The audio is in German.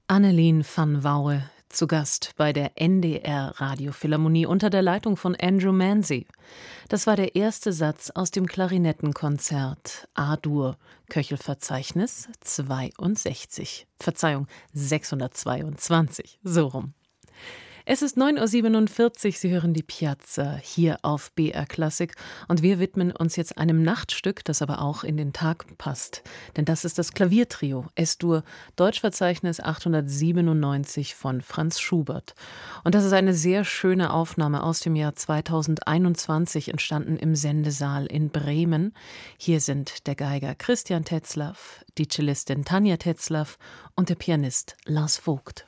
Annelien van Wouwe, zu Gast bei der NDR Radiophilharmonie unter der Leitung von Andrew Manzi. Das war der erste Satz aus dem Klarinettenkonzert A-Dur, Köchelverzeichnis 62. Verzeihung, 622, so rum. Es ist 9:47 Uhr, Sie hören die Piazza hier auf BR Klassik und wir widmen uns jetzt einem Nachtstück, das aber auch in den Tag passt. Denn das ist das Klaviertrio S-Dur, Deutschverzeichnis 897 von Franz Schubert. Und das ist eine sehr schöne Aufnahme aus dem Jahr 2021, entstanden im Sendesaal in Bremen. Hier sind der Geiger Christian Tetzlaff, die Cellistin Tanja Tetzlaff und der Pianist Lars Vogt.